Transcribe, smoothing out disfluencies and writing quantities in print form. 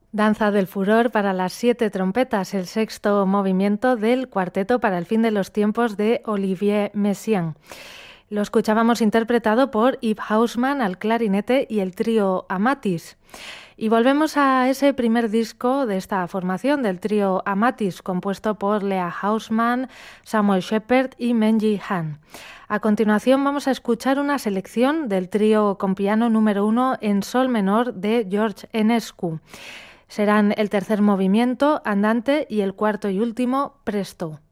Danza del furor para las 7 trompetas, el sexto movimiento del Cuarteto para el fin de los tiempos de Olivier Messiaen. Lo escuchábamos interpretado por Yves Haussmann al clarinete y el trío Amatis. Y volvemos a ese primer disco de esta formación, del trío Amatis, compuesto por Lea Haussmann, Samuel Shepard y Menji Han. A continuación vamos a escuchar una selección del trío con piano número 1 en sol menor de George Enescu. Serán el tercer movimiento, Andante, y el cuarto y último, Presto.